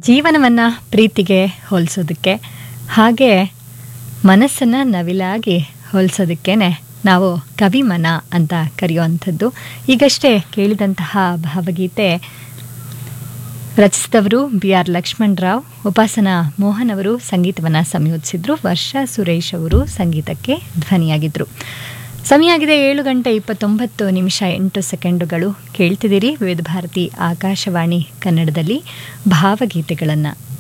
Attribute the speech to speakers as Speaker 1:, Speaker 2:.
Speaker 1: ಜೀವನವನ್ನು ಪ್ರೀತಿಗೆ ಹೋಲಿಸೋದಕ್ಕೆ ಹಾಗೆ ಮನಸ್ಸನ್ನು ನವಿಲಾಗಿ ಹೋಲಿಸೋದಕ್ಕೇ ನಾವು ಕವಿಮನ ಅಂತ ಕರೆಯುವಂಥದ್ದು. ಈಗಷ್ಟೇ ಕೇಳಿದಂತಹ ಭಾವಗೀತೆ ರಚಿಸಿದವರು BR ಲಕ್ಷ್ಮಣರಾವ್, ಉಪಾಸನಾ ಮೋಹನ್ ಅವರು ಸಂಗೀತವನ್ನು ಸಂಯೋಜಿಸಿದ್ರು, ವರ್ಷಾ ಸುರೇಶ್ ಅವರು ಸಂಗೀತಕ್ಕೆ ಧ್ವನಿಯಾಗಿದ್ದರು. ಸಮಯ ಆಗಿದೆ 7:29:08. ಕೇಳ್ತಿದ್ದೀರಿ ವಿವಿಧ ಭಾರತಿ ಆಕಾಶವಾಣಿ ಕನ್ನಡದಲ್ಲಿ ಭಾವಗೀತೆಗಳನ್ನು.